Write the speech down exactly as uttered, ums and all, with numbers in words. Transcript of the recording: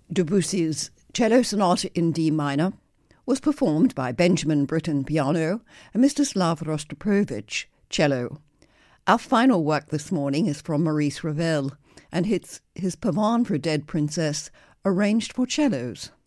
Debussy's Cello Sonata in D minor was performed by Benjamin Britten piano and Mstislav Rostropovich cello. Our final work this morning is from Maurice Ravel and it's his Pavane for a Dead Princess, arranged for cellos.